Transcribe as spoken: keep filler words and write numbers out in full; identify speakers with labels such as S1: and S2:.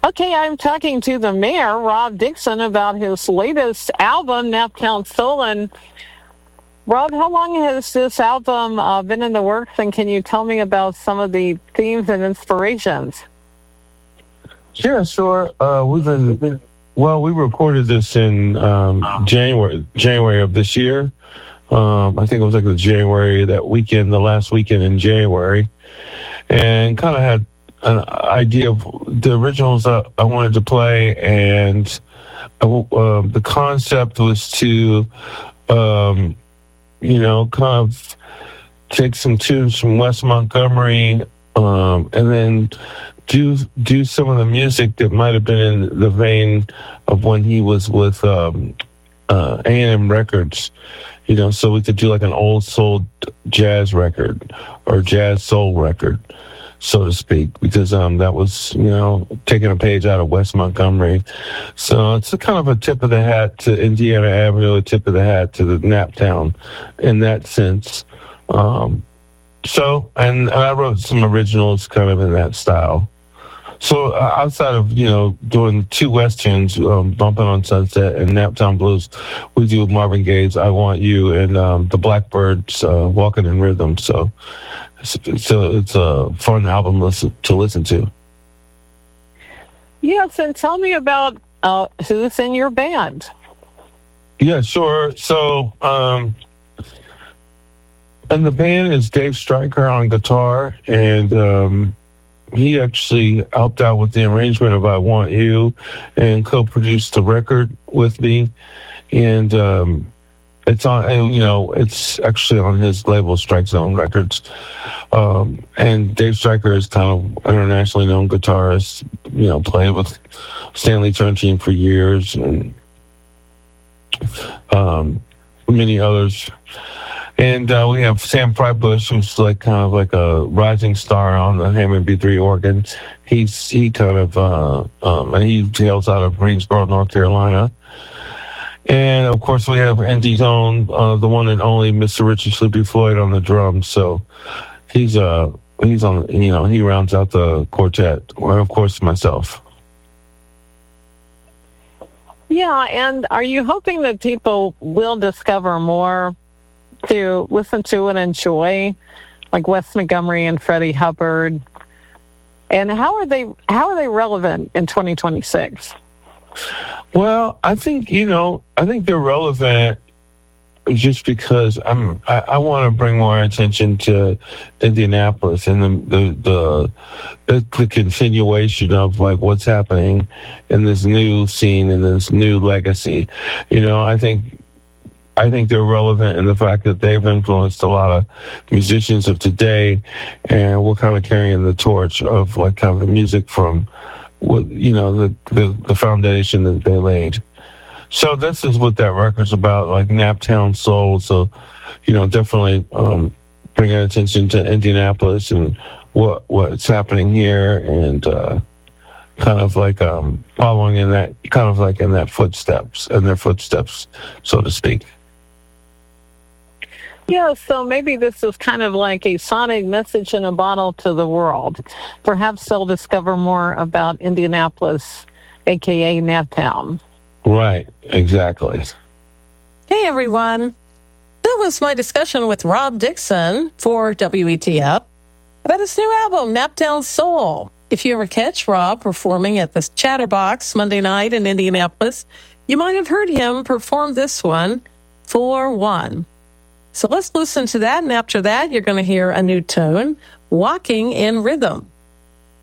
S1: Okay, I'm talking to the mayor, Rob Dixon, about his latest album, Naptown Soul. And Rob, how long has this album uh, been in the works, and can you tell me about some of the themes and inspirations?
S2: Yeah, sure. Uh, we've been well. We recorded this in um, January, January of this year. Um, I think it was like the January that weekend, the last weekend in January, and kind of had an idea of the originals that I wanted to play, and I, uh, the concept was to, um, you know, kind of take some tunes from Wes Montgomery, um, and then do do some of the music that might have been in the vein of when he was with um, uh, A and M Records. You know, so we could do like an old soul jazz record or jazz soul record, so to speak, because um, that was, you know, taking a page out of Wes Montgomery. So it's a kind of a tip of the hat to Indiana Avenue, a tip of the hat to the Naptown in that sense. Um, so, and, and I wrote some originals kind of in that style. So uh, outside of, you know, doing two Westerns, um, Bumping on Sunset and Naptown Blues, we do Marvin Gaye's I Want You and um, the Blackbirds, uh, Walking in Rhythm. So it's, it's, a, it's a fun album listen, to listen to.
S1: Yes, and tell me about uh, who's in your band.
S2: Yeah, sure. So, um, and the band is Dave Stryker on guitar, and um, he actually helped out with the arrangement of I Want You and co-produced the record with me. And um, it's on, and, you know, it's actually on his label, Strike Zone Records. Um, and Dave Stryker is kind of internationally known guitarist, you know, played with Stanley Turrentine for years and um, many others. And uh, we have Sam Frybush, who's like kind of like a rising star on the Hammond B three organ. He's he kind of uh, um, and he hails out of Greensboro, North Carolina. And of course, we have Indy's own, uh, the one and only Mister Richard Sleepy Floyd on the drums. So he's uh he's on, you know, he rounds out the quartet. Or of course myself.
S1: Yeah, and are you hoping that people will discover more to listen to and enjoy, like Wes Montgomery and Freddie Hubbard? And how are they how are they relevant in twenty twenty-six?
S2: Well, I think, you know, I think they're relevant just because I'm I, I want to bring more attention to Indianapolis and the the, the the the continuation of like what's happening in this new scene and this new legacy. You know, I think I think they're relevant in the fact that they've influenced a lot of musicians of today, and we're kind of carrying the torch of like kind of the music from what, you know, the, the, the foundation that they laid. So this is what that record's about, like Naptown Soul. So, you know, definitely um, bringing attention to Indianapolis and what what's happening here, and uh, kind of like um, following in that, kind of like in that footsteps, in their footsteps, so to speak.
S1: Yeah, so maybe this is kind of like a sonic message in a bottle to the world. Perhaps they'll discover more about Indianapolis, a k a. Naptown.
S2: Right, exactly.
S3: Hey, everyone. That was my discussion with Rob Dixon for W E T F about his new album, Naptown Soul. If you ever catch Rob performing at the Chatterbox Monday night in Indianapolis, you might have heard him perform this one, four one. So let's listen to that, and after that, you're going to hear a new tune, Walking in Rhythm.